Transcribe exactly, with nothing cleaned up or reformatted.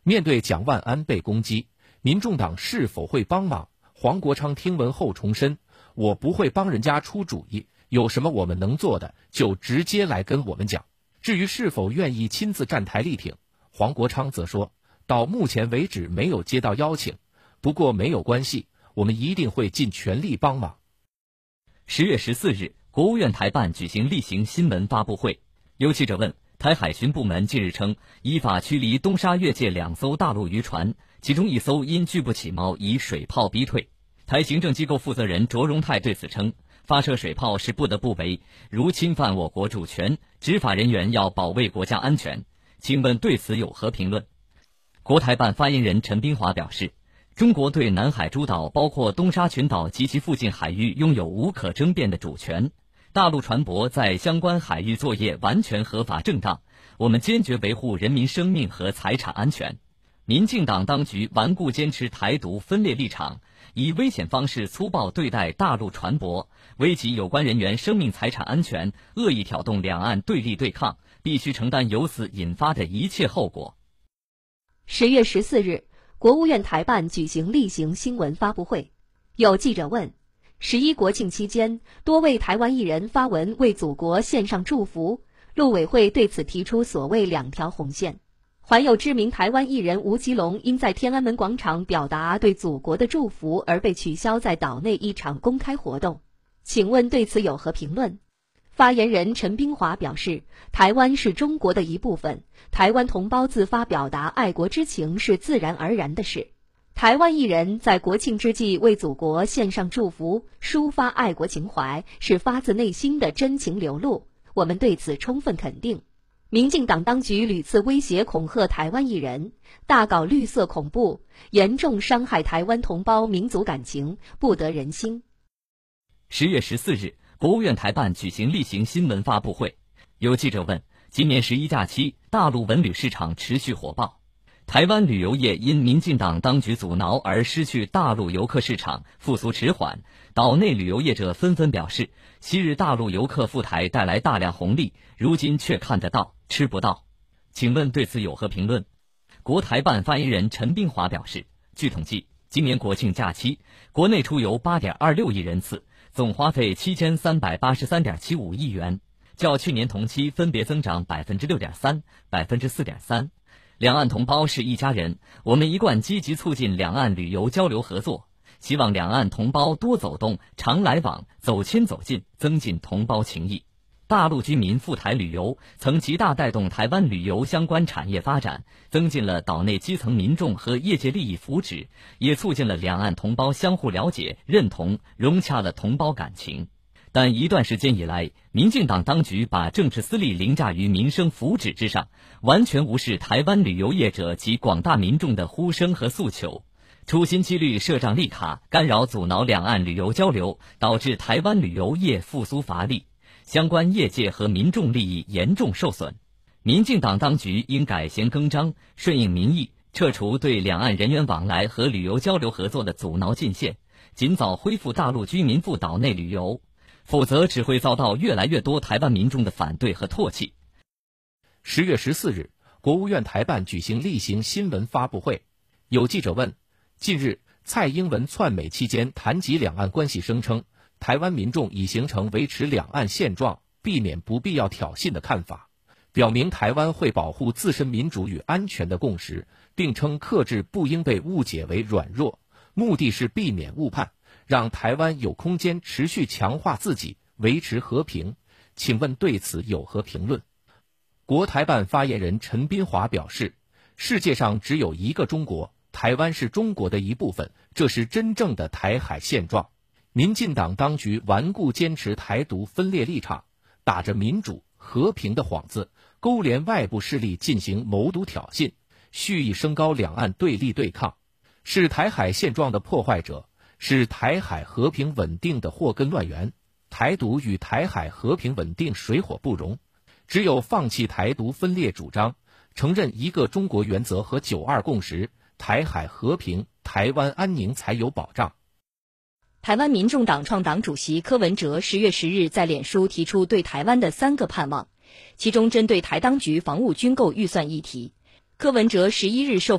面对蒋万安被攻击，民众党是否会帮忙？黄国昌听闻后重申，我不会帮人家出主意，有什么我们能做的就直接来跟我们讲。至于是否愿意亲自站台力挺，黄国昌则说，到目前为止没有接到邀请，不过没有关系，我们一定会尽全力帮忙。 十月十四日，国务院台办举行例行新闻发布会，有记者问，台海巡部门近日称，依法驱离东沙越界两艘大陆渔船，其中一艘因拒不起锚以水炮逼退。台行政机构负责人卓荣泰对此称，发射水炮是不得不为，如侵犯我国主权，执法人员要保卫国家安全。请问对此有何评论？国台办发言人陈斌华表示，中国对南海诸岛包括东沙群岛及其附近海域拥有无可争辩的主权，大陆船舶在相关海域作业完全合法正当，我们坚决维护人民生命和财产安全。民进党当局顽固坚持台独分裂立场，以危险方式粗暴对待大陆船舶，危及有关人员生命财产安全，恶意挑动两岸对立对抗，必须承担由此引发的一切后果。 十月十四日，国务院台办举行例行新闻发布会，有记者问，十一国庆期间，多位台湾艺人发文为祖国献上祝福，陆委会对此提出所谓两条红线。还有知名台湾艺人吴奇隆因在天安门广场表达对祖国的祝福而被取消在岛内一场公开活动，请问对此有何评论？发言人陈斌华表示，台湾是中国的一部分，台湾同胞自发表达爱国之情是自然而然的事。台湾艺人在国庆之际为祖国献上祝福，抒发爱国情怀，是发自内心的真情流露，我们对此充分肯定。民进党当局屡次威胁恐吓台湾艺人，大搞绿色恐怖，严重伤害台湾同胞民族感情，不得人心。 十月十四日，国务院台办举行例行新闻发布会，有记者问，今年十一假期，大陆文旅市场持续火爆，台湾旅游业因民进党当局阻挠而失去大陆游客市场，复苏迟缓，岛内旅游业者纷纷表示，昔日大陆游客赴台带来大量红利，如今却看得到吃不到。请问对此有何评论？国台办发言人陈斌华表示，据统计，今年国庆假期，国内出游 八点二六亿人次，总花费 七千三百八十三点七五亿元，较去年同期分别增长 百分之六点三、百分之四点三。两岸同胞是一家人，我们一贯积极促进两岸旅游交流合作，希望两岸同胞多走动、常来往，走亲走近，增进同胞情谊。大陆居民赴台旅游曾极大带动台湾旅游相关产业发展，增进了岛内基层民众和业界利益福祉，也促进了两岸同胞相互了解、认同，融洽了同胞感情。但一段时间以来，民进党当局把政治私利凌驾于民生福祉之上，完全无视台湾旅游业者及广大民众的呼声和诉求，处心积虑设障立卡，干扰阻挠两岸旅游交流，导致台湾旅游业复苏乏力，相关业界和民众利益严重受损。民进党当局应改弦更张，顺应民意，撤除对两岸人员往来和旅游交流合作的阻挠禁限，尽早恢复大陆居民赴岛内旅游，否则只会遭到越来越多台湾民众的反对和唾弃。 十月十四日，国务院台办举行例行新闻发布会，有记者问，近日蔡英文窜美期间谈及两岸关系，声称台湾民众已形成维持两岸现状、避免不必要挑衅的看法，表明台湾会保护自身民主与安全的共识，并称克制不应被误解为软弱，目的是避免误判，让台湾有空间持续强化自己，维持和平。请问对此有何评论？国台办发言人陈斌华表示，世界上只有一个中国，台湾是中国的一部分，这是真正的台海现状。民进党当局顽固坚持台独分裂立场，打着民主和平的幌子，勾连外部势力进行谋独挑衅，蓄意升高两岸对立对抗，是台海现状的破坏者，是台海和平稳定的祸根乱源。台独与台海和平稳定水火不容，只有放弃台独分裂主张，承认一个中国原则和九二共识，台海和平、台湾安宁才有保障。 台湾民众党创党主席柯文哲十月十日在脸书提出对台湾的三个盼望，其中针对台当局防务军购预算议题，柯文哲十一日受